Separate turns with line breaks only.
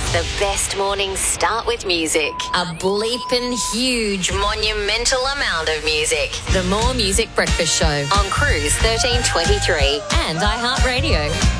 The best mornings start with music. A bleeping huge monumental amount of music. The More Music Breakfast Show on Cruise 1323 and iHeartRadio.